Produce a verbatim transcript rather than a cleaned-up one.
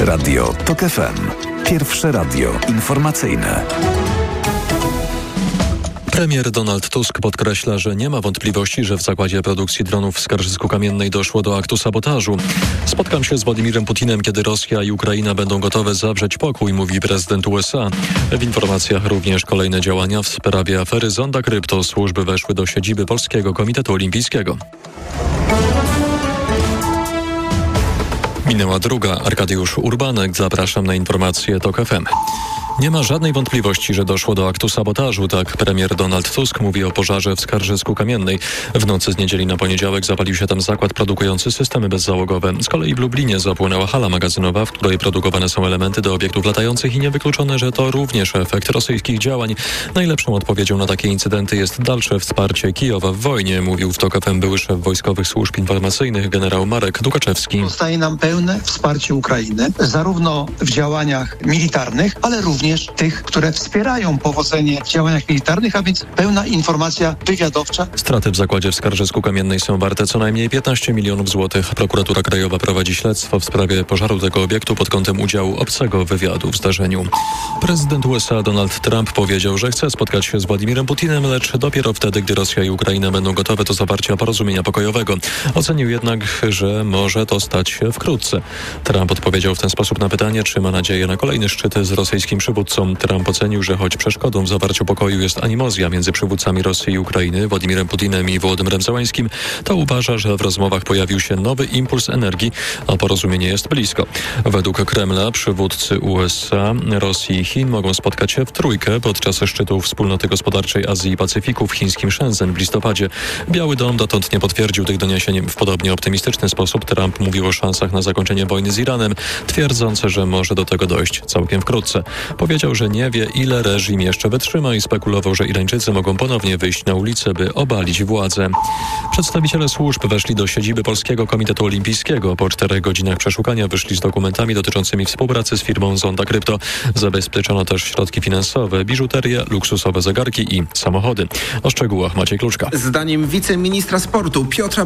Radio TOK F M. Pierwsze radio informacyjne. Premier Donald Tusk podkreśla, że nie ma wątpliwości, że w zakładzie produkcji dronów w Skarżysku-Kamiennej doszło do aktu sabotażu. Spotkam się z Władimirem Putinem, kiedy Rosja i Ukraina będą gotowe zawrzeć pokój, mówi prezydent U S A. W informacjach również kolejne działania w sprawie afery Zonda Krypto. Służby weszły do siedziby Polskiego Komitetu Olimpijskiego. Minęła druga. Arkadiusz Urbanek. Zapraszam na informacje TOK F M. Nie ma żadnej wątpliwości, że doszło do aktu sabotażu. Tak premier Donald Tusk mówi o pożarze w Skarżysku-Kamiennej. W nocy z niedzieli na poniedziałek zapalił się tam zakład produkujący systemy bezzałogowe. Z kolei w Lublinie zapłonęła hala magazynowa, w której produkowane są elementy do obiektów latających i niewykluczone, że to również efekt rosyjskich działań. Najlepszą odpowiedzią na takie incydenty jest dalsze wsparcie Kijowa w wojnie, mówił w TOK F M były szef Wojskowych Służb Informacyjnych generał Marek Dukaczewski. Zostaje nam pełne wsparcie Ukrainy, zarówno w działaniach militarnych, ale również tych, które wspierają powodzenie w działaniach militarnych, a więc pełna informacja wywiadowcza. Straty w zakładzie w Skarżysku-Kamiennej są warte co najmniej piętnaście milionów złotych. Prokuratura Krajowa prowadzi śledztwo w sprawie pożaru tego obiektu pod kątem udziału obcego wywiadu w zdarzeniu. Prezydent U S A Donald Trump powiedział, że chce spotkać się z Władimirem Putinem, lecz dopiero wtedy, gdy Rosja i Ukraina będą gotowe do zawarcia porozumienia pokojowego. Ocenił jednak, że może to stać się wkrótce. Trump odpowiedział w ten sposób na pytanie, czy ma nadzieję na kolejny szczyt z rosyjskim przywódcą. Trump ocenił, że choć przeszkodą w zawarciu pokoju jest animozja między przywódcami Rosji i Ukrainy, Władimirem Putinem i Wołodymyrem Zełańskim, to uważa, że w rozmowach pojawił się nowy impuls energii, a porozumienie jest blisko. Według Kremla przywódcy U S A, Rosji i Chin mogą spotkać się w trójkę podczas szczytu Wspólnoty Gospodarczej Azji i Pacyfiku w chińskim Shenzhen w listopadzie. Biały Dom dotąd nie potwierdził tych doniesień. W podobnie optymistyczny sposób Trump mówił o szansach na zakończenie wojny z Iranem, twierdząc, że może do tego dojść całkiem wkrótce. Powiedział, że nie wie, ile reżim jeszcze wytrzyma i spekulował, że Irańczycy mogą ponownie wyjść na ulicę, by obalić władzę. Przedstawiciele służb weszli do siedziby Polskiego Komitetu Olimpijskiego. Po czterech godzinach przeszukania wyszli z dokumentami dotyczącymi współpracy z firmą Zonda Krypto. Zabezpieczono też środki finansowe, biżuterię, luksusowe zegarki i samochody. O szczegółach Maciej Kluczka. Zdaniem wiceministra sportu Piotra